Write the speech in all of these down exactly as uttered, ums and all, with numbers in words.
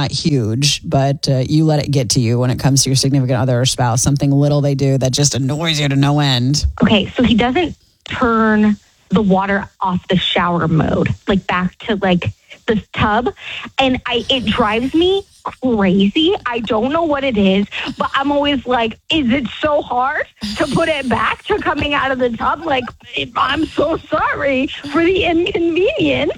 not huge, but uh, you let it get to you when it comes to your significant other or spouse, something little they do that just annoys you to no end. Okay, so he doesn't turn the water off the shower mode, like back to like the tub. And I it drives me crazy. I don't know what it is, but I'm always like, is it so hard to put it back to coming out of the tub? Like, I'm so sorry for the inconvenience.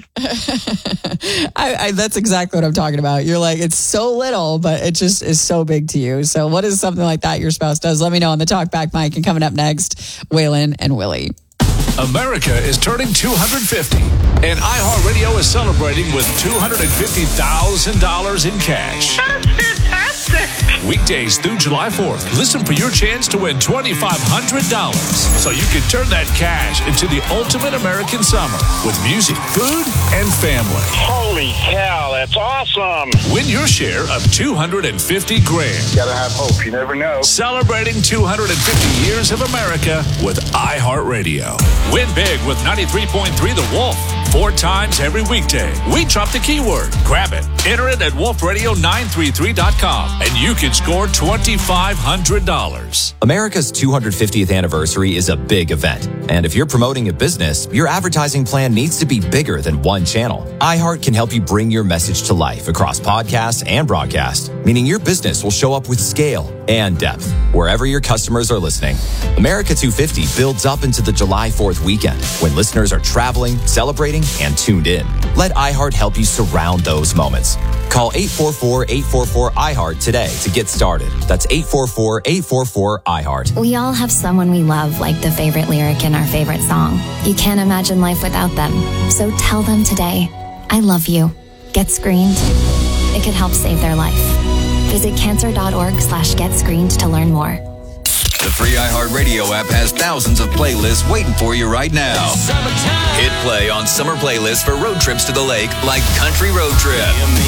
I, I, that's exactly what I'm talking about. You're like, it's so little, but it just is so big to you. So what is something like that your spouse does? Let me know on the Talk Back Mike. And coming up next, Waylon and Willie. America is turning two hundred fifty, and iHeartRadio is celebrating with two hundred fifty thousand dollars in cash. That's fantastic. Weekdays through July fourth, listen for your chance to win twenty-five hundred dollars so you can turn that cash into the ultimate American summer with music, food, and family. Holy cow, that's awesome. Win your share of two hundred fifty grand. Gotta have hope, you never know. Celebrating two hundred fifty years of America with iHeartRadio. Win big with ninety-three point three The Wolf. Four times every weekday. We drop the keyword. Grab it. Enter it at wolf radio nine three three dot com and you can score twenty-five hundred dollars. America's two hundred fiftieth anniversary is a big event. And if you're promoting a business, your advertising plan needs to be bigger than one channel. iHeart can help you bring your message to life across podcasts and broadcast, meaning your business will show up with scale and depth wherever your customers are listening. America two fifty builds up into the July fourth weekend when listeners are traveling, celebrating, and tuned in. Let iHeart help you surround those moments. Call eight four four, eight four four, I heart today to get started. That's eight four four, eight four four, I heart. We all have someone we love, like the favorite lyric in our favorite song. You can't imagine life without them. So tell them today, I love you. Get screened. It could help save their life. Visit cancer.org slash get screened to learn more. The free iHeartRadio app has thousands of playlists waiting for you right now. Summertime. Hit play on summer playlists for road trips to the lake like Country Road Trip.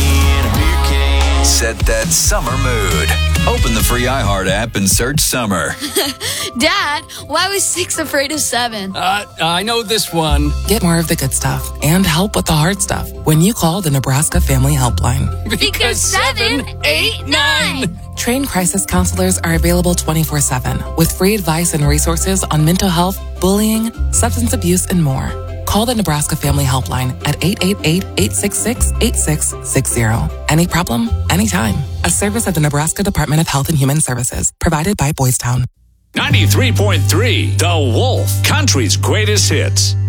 Set that summer mood. Open the free iHeart app and search summer. Dad, why was six afraid of seven? Uh, I know this one. Get more of the good stuff and help with the hard stuff when you call the Nebraska Family Helpline. Because, because seven, eight, nine. Trained crisis counselors are available twenty-four seven with free advice and resources on mental health, bullying, substance abuse, and more. Call the Nebraska Family Helpline at eight eight eight, eight six six, eight six six zero. Any problem, anytime. A service of the Nebraska Department of Health and Human Services, provided by Boys Town. ninety-three point three The Wolf, country's greatest hits.